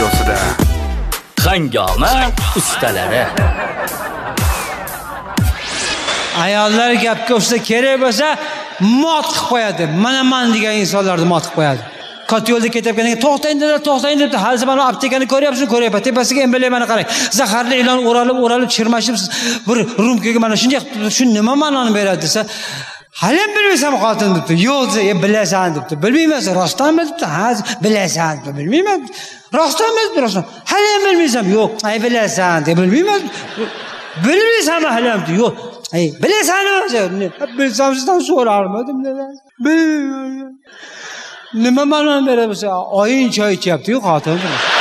studiosida Hangoma ustalari. Ayollar gapga o'xshasa kerak bo'lsa, mot qilib qo'yadi. Mana degan insonlarni mot qilib qo'yadi. Katta yo'lda ketayotganiga to'xtang deb, hali mana aptekani ko'ryapsizmi? Ko'ryapman. Tepasiga emblemani qarang. Zaharli ilon o'ralib chirmashib bir rumkaga mana shunday shu nima ma'noni beradi desa, hali ham bilmaysan xotin debdi. Yo'q desa, bilasan debdi. Bilmaysan, rostdanmi debdi. Ha, bilasan debdi. Bilmayman. Rostdanmi debdi, rostdan. Hali ham bilmaysan. Yo'q, ay bilasan deb bilmayman. Bilmaysanmi hali ham debdi. Yo'q. Ay, bilasanmi? Bilsam sizdan so'rarmidim dedim. Bilmayman. Nima ma'noni beradi bo'lsa, oying choy ichyapti-ku xotin.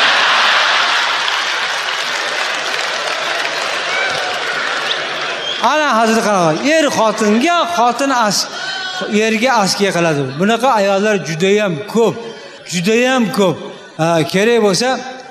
Ana hozir qarang, xotinga, xotin erga askiya qiladi. Bunaqa ayollar juda ham ko'p. Kerak bo'lsa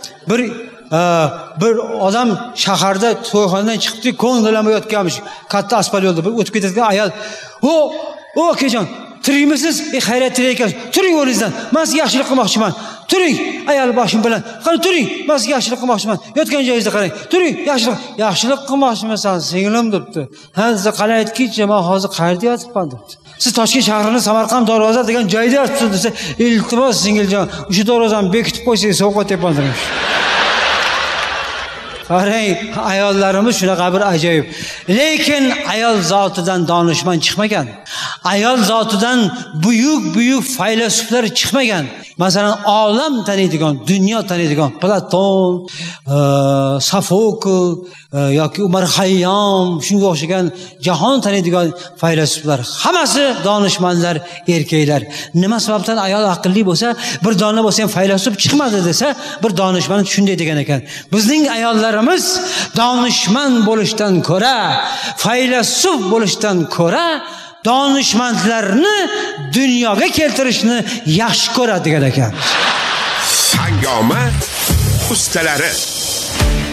bir odam shaharda to'yxonadan chiqdi, ko'ngillanmay yotganmish. Katta asfalt yo'lda bir o'tib ketayotgan ayol, "O, akajon, tirikmisiz? Xayriyat tirik ekan. Turing o'rningizdan. Men sizga yaxshilik qilmoqchiman. Turing, ayol boshim bilan. Qani turing, men sizga yaxshilik qilmoqchiman. Yotgan joyingizda qarang. Turing, yaxshilik qilmoqchiman singlim debdi. Ha, siz qalay aytkichi, men hozir qayerda yotibman debdi. Siz Toshkent shahrining Samarqand darvoza degan joyda yotibsiz desa, iltimos singiljon, o'sha darvozani bekitib qo'ysangiz sovqotyapman demiş. Qarang, ayollarimiz shunaqa bir ajoyib. Lekin ayol zotidan donishmand chiqmagan. Ayol zotidan buyuk faylasuflar chiqmagan. Masalan, olam taniydigan, dunyo taniydigan Platon, Sofokl yoki Umar Xayyom, shunga o'xshagan jahon taniydigan faylasuflar hammasi donishmandlar, erkaklar. Nima sababdan ayol aqlli bo'lsa, bir dona bo'lsa ham faylasuf chiqmadi desa, bir donishmand shunday degan ekan. Bizning ayollarimiz donishmand bo'lishdan ko'ra, faylasuf bo'lishdan ko'ra donishmandlarni dunyoga keltirishni yaxshi ko'radi degan ekan. Hangoma ustalari.